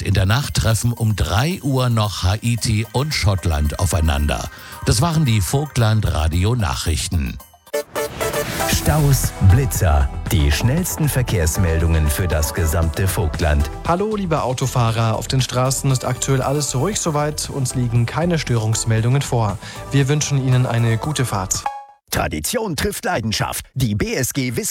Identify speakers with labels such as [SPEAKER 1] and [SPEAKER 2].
[SPEAKER 1] In der Nacht treffen um 3 Uhr noch Haiti und Schottland aufeinander. Das waren die Vogtland-Radio-Nachrichten.
[SPEAKER 2] Staus, Blitzer, die schnellsten Verkehrsmeldungen für das gesamte Vogtland.
[SPEAKER 3] Hallo liebe Autofahrer, auf den Straßen ist aktuell alles ruhig soweit, uns liegen keine Störungsmeldungen vor. Wir wünschen Ihnen eine gute Fahrt.
[SPEAKER 2] Tradition trifft Leidenschaft. Die BSG